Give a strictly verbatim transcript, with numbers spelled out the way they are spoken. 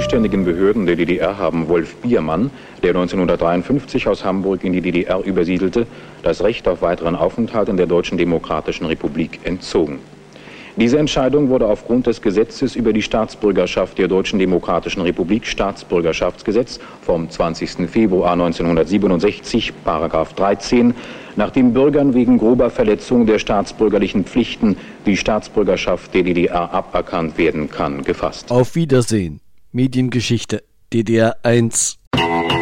zuständigen Behörden der D D R haben Wolf Biermann, der neunzehnhundertdreiundfünfzig aus Hamburg in die D D R übersiedelte, das Recht auf weiteren Aufenthalt in der Deutschen Demokratischen Republik entzogen. Diese Entscheidung wurde aufgrund des Gesetzes über die Staatsbürgerschaft der Deutschen Demokratischen Republik, Staatsbürgerschaftsgesetz vom zwanzigsten Februar neunzehnhundertsiebenundsechzig, Paragraph dreizehn, nachdem Bürgern wegen grober Verletzung der staatsbürgerlichen Pflichten die Staatsbürgerschaft der D D R aberkannt werden kann, gefasst. Auf Wiedersehen. Mediengeschichte D D R eins